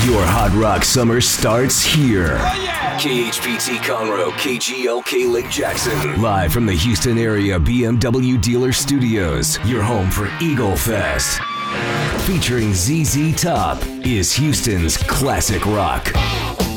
Your hot rock summer starts here. KHPT Conroe, KGLK Lake Jackson. Live from the Houston area BMW dealer studios. Your home for Eagle Fest. Featuring ZZ Top is Houston's classic rock.